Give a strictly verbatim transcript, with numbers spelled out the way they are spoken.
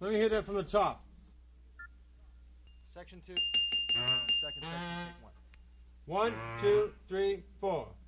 Let me hear that from the top. Section two. Second section, take one. One, two, three, four.